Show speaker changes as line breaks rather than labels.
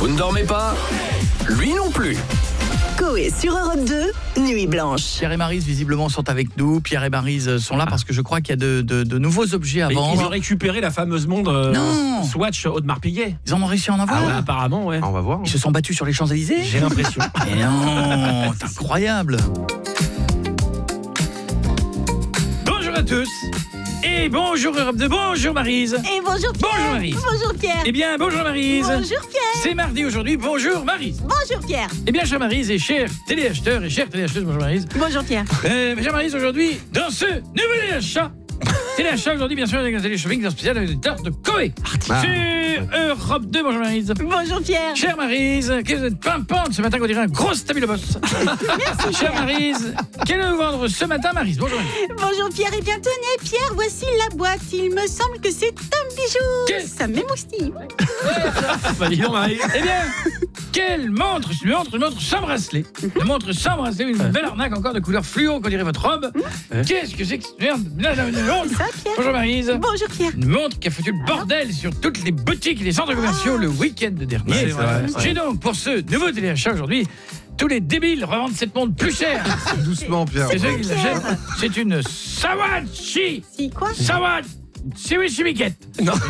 Vous ne dormez pas? Lui non plus.
Coé sur Europe 2, Nuit Blanche.
Pierre et Maryse visiblement sont avec nous. Pierre et Maryse sont là parce que je crois qu'il y a de nouveaux objets à vendre.
Ils ont récupéré la fameuse montre Swatch Audemars Piguet.
Ils en ont réussi à en avoir.
Ah ouais, apparemment, ouais.
On va voir.
Ils se sont battus sur les Champs-Élysées.
J'ai l'impression.
Et non, c'est incroyable.
Bonjour à tous. Et bonjour Europe 2, bonjour Maryse.
Et bonjour Pierre.
Bonjour Maryse.
Bonjour Pierre.
Eh bien, bonjour Maryse.
Bonjour Pierre.
C'est mardi aujourd'hui, bonjour Maryse.
Bonjour Pierre.
Eh bien, chère Maryse et chers téléacheteurs et chères téléacheteuses, bonjour Maryse.
Bonjour Pierre.
Chère Maryse, aujourd'hui, dans ce nouvel achat, téléachat aujourd'hui, bien sûr, avec un télé-shopping spécial avec des tartes de Coé. Sur Europe 2, bonjour Maryse.
Bonjour Pierre.
Chère Maryse, que vous êtes pimpante ce matin qu'on dirait un gros stabilo boss. Merci. Chère Maryse, qu'allons-nous vendre ce matin, Maryse? Bonjour Maryse.
Bonjour Pierre. Et bien tenez Pierre, voici la boîte. Il me semble que c'est un bijou. Ça m'émoustille.
Bah dis donc Maryse. Eh bien, quelle montre? Une montre sans bracelet. Une montre sans bracelet, une belle arnaque encore de couleur fluo, qu'on dirait votre robe. Qu'est-ce que c'est que cette merde?
Ça Pierre.
Bonjour Maryse.
Bonjour Pierre.
Une montre qui a foutu le bordel sur toutes les boutiques et les centres commerciaux le week-end dernier.
C'est vrai.
J'ai donc pour ce nouveau téléachat aujourd'hui, tous les débiles revendent cette montre plus chère.
Doucement, Pierre.
C'est ceux qui l'achètent. C'est une Sawachi.
Si quoi?
Sawachi. Miquette.
Non.